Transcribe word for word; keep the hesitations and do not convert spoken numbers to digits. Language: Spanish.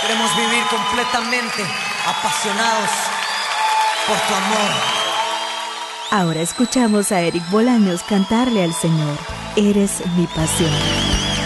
Queremos vivir completamente apasionados por tu amor. Ahora escuchamos a Eric Bolaños cantarle al Señor: Eres mi pasión.